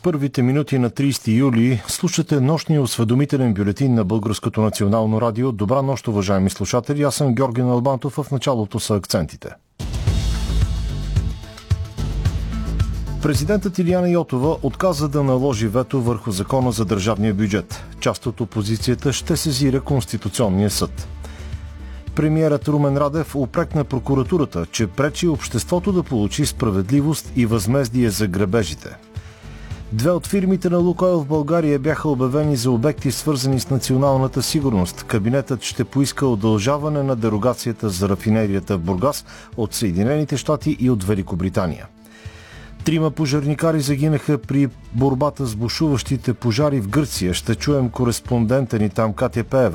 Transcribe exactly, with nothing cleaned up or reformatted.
първите минути на тридесети юли слушате нощния осведомителен бюлетин на Българското национално радио. Добра нощ, уважаеми слушатели. Аз съм Георги Налбантов, в началото са акцентите. Президентът Илияна Йотова отказа да наложи вето върху закона за държавния бюджет. Част от опозицията ще сезира Конституционния съд. Премиерът Румен Радев упрекна прокуратурата, че пречи обществото да получи справедливост и възмездие за грабежите. Две от фирмите на Лукойл в България бяха обявени за обекти, свързани с националната сигурност. Кабинетът ще поиска удължаване на дерогацията за рафинерията в Бургас от Съединените щати и от Великобритания. Трима пожарникари загинаха при борбата с бушуващите пожари в Гърция. Ще чуем кореспондента ни там Катя Пеева.